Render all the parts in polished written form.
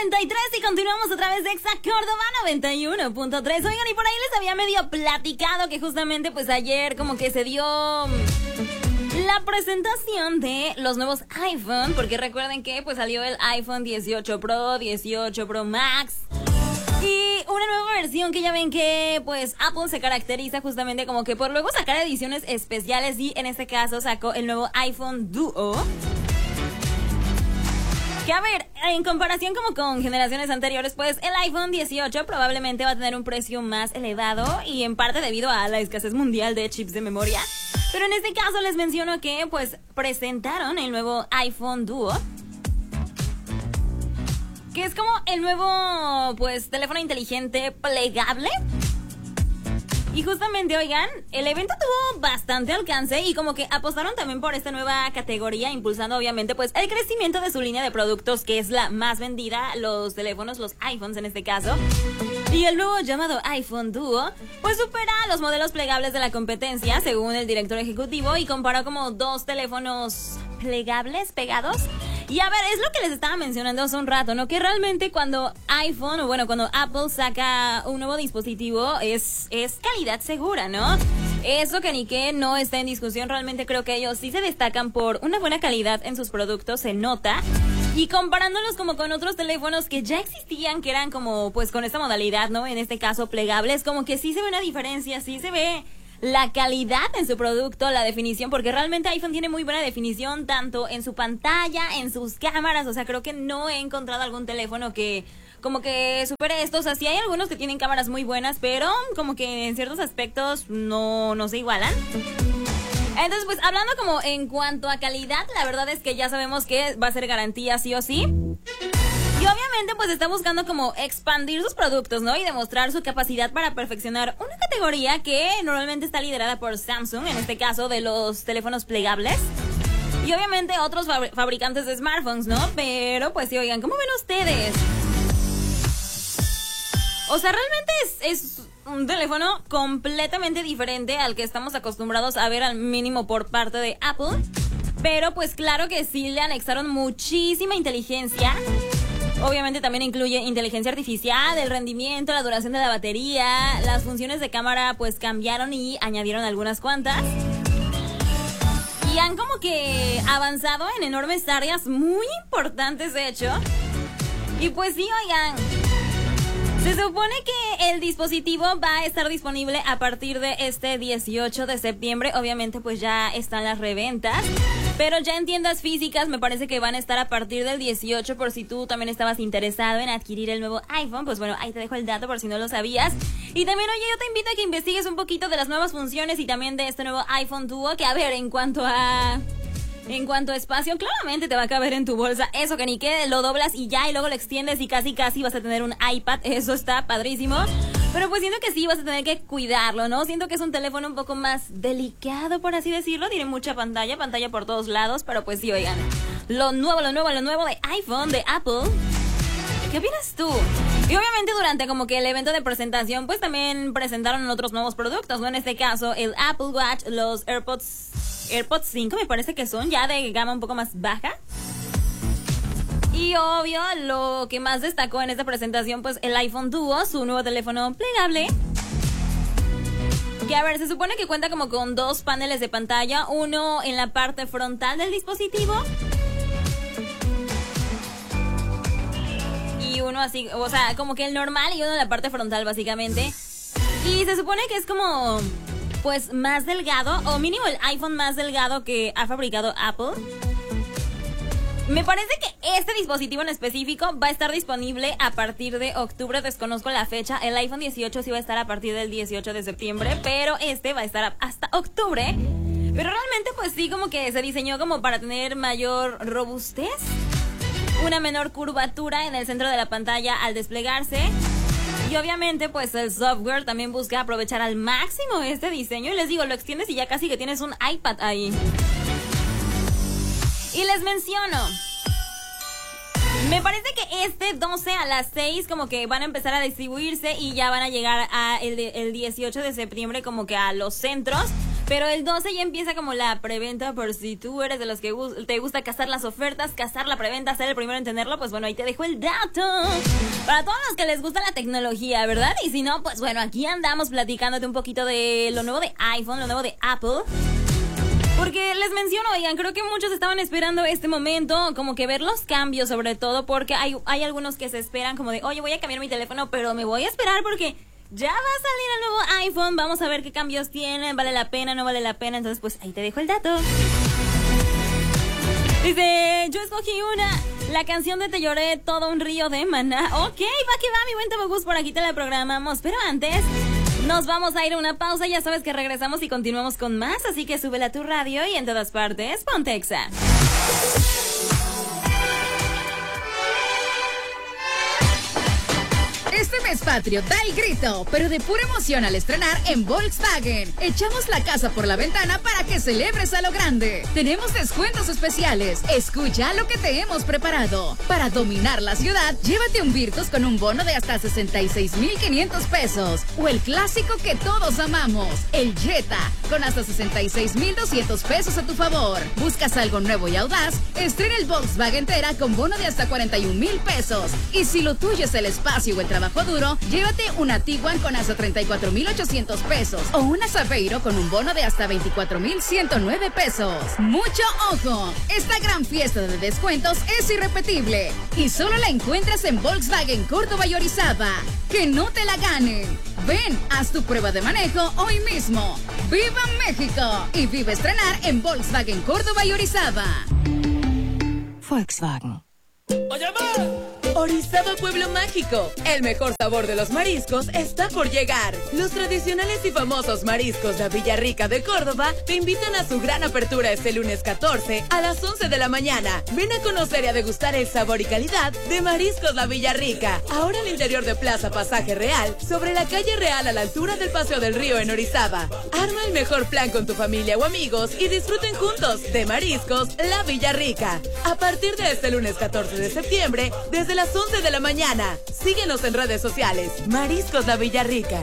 8:43 y continuamos a través de Exa Córdoba 91.3. Oigan, y por ahí les había medio platicado que justamente pues ayer como que se dio la presentación de los nuevos iPhone, porque recuerden que pues salió el iPhone 18 Pro, 18 Pro Max y una nueva versión que ya ven que pues Apple se caracteriza justamente como que por luego sacar ediciones especiales, y en este caso sacó el nuevo iPhone Duo. Que a ver, en comparación como con generaciones anteriores, pues el iPhone 18 probablemente va a tener un precio más elevado, y en parte debido a la escasez mundial de chips de memoria. Pero en este caso les menciono que pues presentaron el nuevo iPhone Duo, que es como el nuevo pues teléfono inteligente plegable. Y justamente, oigan, el evento tuvo bastante alcance y como que apostaron también por esta nueva categoría, impulsando obviamente pues el crecimiento de su línea de productos, que es la más vendida, los teléfonos, los iPhones en este caso. Y el nuevo llamado iPhone Duo pues supera a los modelos plegables de la competencia, según el director ejecutivo, y comparó como dos teléfonos plegables pegados. Y a ver, es lo que les estaba mencionando hace un rato, ¿no? Que realmente cuando iPhone, o bueno, cuando Apple saca un nuevo dispositivo, es calidad segura, ¿no? Eso que ni que no está en discusión. Realmente creo que ellos sí se destacan por una buena calidad en sus productos, se nota. Y comparándolos como con otros teléfonos que ya existían, que eran como, pues con esta modalidad, ¿no? En este caso, plegables, como que sí se ve una diferencia, sí se ve la calidad en su producto, la definición, porque realmente iPhone tiene muy buena definición, tanto en su pantalla, en sus cámaras. O sea, creo que no he encontrado algún teléfono que como que supere esto. O sea, sí hay algunos que tienen cámaras muy buenas, pero como que en ciertos aspectos no se igualan. Entonces, pues hablando como en cuanto a calidad, la verdad es que ya sabemos que va a ser garantía sí o sí. Y obviamente pues está buscando como expandir sus productos, ¿no? Y demostrar su capacidad para perfeccionar una categoría que normalmente está liderada por Samsung, en este caso de los teléfonos plegables. Y obviamente otros fabricantes de smartphones, ¿no? Pero pues sí, oigan, ¿cómo ven ustedes? O sea, realmente es un teléfono completamente diferente al que estamos acostumbrados a ver, al mínimo por parte de Apple. Pero pues claro que sí le anexaron muchísima inteligencia. Obviamente también incluye inteligencia artificial, el rendimiento, la duración de la batería, las funciones de cámara pues cambiaron y añadieron algunas cuantas. Y han como que avanzado en enormes áreas muy importantes, de hecho. Y pues sí, oigan, se supone que el dispositivo va a estar disponible a partir de este 18 de septiembre. Obviamente pues ya están las reventas, pero ya en tiendas físicas me parece que van a estar a partir del 18, por si tú también estabas interesado en adquirir el nuevo iPhone. Pues bueno, ahí te dejo el dato por si no lo sabías. Y también, oye, yo te invito a que investigues un poquito de las nuevas funciones y también de este nuevo iPhone Duo, que a ver, en cuanto a espacio, claramente te va a caber en tu bolsa. Eso que ni que lo doblas y ya, y luego lo extiendes y casi vas a tener un iPad. Eso está padrísimo. Pero pues siento que sí vas a tener que cuidarlo, ¿no? Siento que es un teléfono un poco más delicado, por así decirlo. Tiene mucha pantalla por todos lados. Pero pues sí, oigan, lo nuevo de iPhone, de Apple. ¿Qué opinas tú? Y obviamente durante como que el evento de presentación pues también presentaron otros nuevos productos, ¿no? En este caso el Apple Watch, los AirPods 5 me parece que son ya de gama un poco más baja. Y obvio, lo que más destacó en esta presentación pues el iPhone Duo, su nuevo teléfono plegable. Que a ver, se supone que cuenta como con dos paneles de pantalla, uno en la parte frontal del dispositivo y uno así, o sea, como que el normal, y uno en la parte frontal básicamente. Y se supone que es como pues más delgado, o mínimo el iPhone más delgado que ha fabricado Apple. Me parece que este dispositivo en específico va a estar disponible a partir de octubre, desconozco la fecha. El iPhone 18 sí va a estar a partir del 18 de septiembre, pero este va a estar hasta octubre. Pero realmente pues sí, como que se diseñó como para tener mayor robustez, una menor curvatura en el centro de la pantalla al desplegarse. Y obviamente pues el software también busca aprovechar al máximo este diseño. Y les digo, lo extiendes y ya casi que tienes un iPad ahí. Y les menciono, me parece que este 12 a las 6 como que van a empezar a distribuirse y ya van a llegar a el 18 de septiembre como que a los centros. Pero el 12 ya empieza como la preventa, por si tú eres de los que te gusta cazar las ofertas, cazar la preventa, ser el primero en tenerlo, pues bueno, ahí te dejo el dato. Para todos los que les gusta la tecnología, ¿verdad? Y si no, pues bueno, aquí andamos platicándote un poquito de lo nuevo de iPhone, lo nuevo de Apple. Porque les menciono, oigan, creo que muchos estaban esperando este momento, como que ver los cambios, sobre todo porque hay algunos que se esperan como de, oye, voy a cambiar mi teléfono, pero me voy a esperar porque ya va a salir el nuevo iPhone, vamos a ver qué cambios tiene, vale la pena, no vale la pena, entonces pues ahí te dejo el dato. Dice, yo escogí la canción de Te lloré, todo un río de Maná. Ok, va que va, mi buen Tabagus, por aquí te la programamos, pero antes nos vamos a ir a una pausa, ya sabes que regresamos y continuamos con más, así que súbela a tu radio y en todas partes, ponte Exa. Este mes patrio da el grito, pero de pura emoción al estrenar en Volkswagen. Echamos la casa por la ventana para que celebres a lo grande. Tenemos descuentos especiales. Escucha lo que te hemos preparado. Para dominar la ciudad, llévate un Virtus con un bono de hasta 66,500 pesos. O el clásico que todos amamos, el Jetta, con hasta 66,200 pesos a tu favor. ¿Buscas algo nuevo y audaz? Estrena el Volkswagen Tera con bono de hasta 41,000 pesos. Y si lo tuyo es el espacio o el trabajo duro, llévate una Tiguan con hasta 34,800 pesos o una Saveiro con un bono de hasta 24,109 pesos. ¡Mucho ojo! Esta gran fiesta de descuentos es irrepetible y solo la encuentras en Volkswagen Córdoba y Orizaba. ¡Que no te la ganen! Ven, haz tu prueba de manejo hoy mismo. ¡Viva México! Y vive estrenar en Volkswagen Córdoba y Orizaba. Volkswagen. ¡Oye, Orizaba Pueblo Mágico, el mejor sabor de los mariscos está por llegar. Los tradicionales y famosos mariscos de Villarrica de Córdoba te invitan a su gran apertura este lunes 14 a las 11 de la mañana. Ven a conocer y a degustar el sabor y calidad de Mariscos La Villarrica. Ahora al interior de Plaza Pasaje Real, sobre la calle Real a la altura del Paseo del Río en Orizaba. Arma el mejor plan con tu familia o amigos y disfruten juntos de Mariscos La Villarrica. A partir de este lunes 14 de septiembre, desde las 11 de la mañana. Síguenos en redes sociales. Mariscos La Villarrica.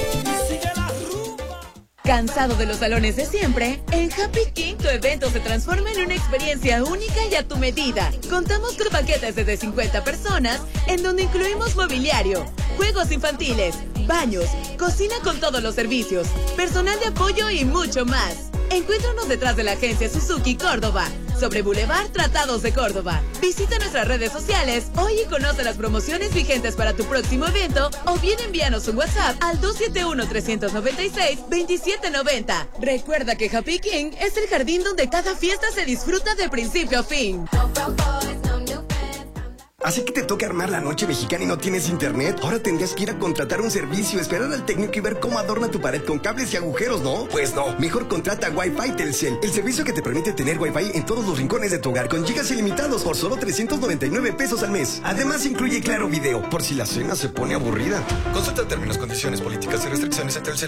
¿Cansado de los salones de siempre? En Happy King tu evento se transforma en una experiencia única y a tu medida. Contamos con paquetes desde 50 personas, en donde incluimos mobiliario, juegos infantiles, baños, cocina con todos los servicios, personal de apoyo y mucho más. Encuéntranos detrás de la agencia Suzuki Córdoba, sobre Boulevard Tratados de Córdoba. Visita nuestras redes sociales hoy y conoce las promociones vigentes para tu próximo evento o bien envíanos un WhatsApp al 271-396-2790. Recuerda que Happy King es el jardín donde cada fiesta se disfruta de principio a fin. ¿Así que te toca armar la noche mexicana y no tienes internet? Ahora tendrías que ir a contratar un servicio, esperar al técnico y ver cómo adorna tu pared con cables y agujeros, ¿no? Pues no, mejor contrata Wi-Fi Telcel, el servicio que te permite tener Wi-Fi en todos los rincones de tu hogar con gigas ilimitados por solo 399 pesos al mes. Además incluye Claro Video, por si la cena se pone aburrida. Consulta términos, condiciones, políticas y restricciones en Telcel.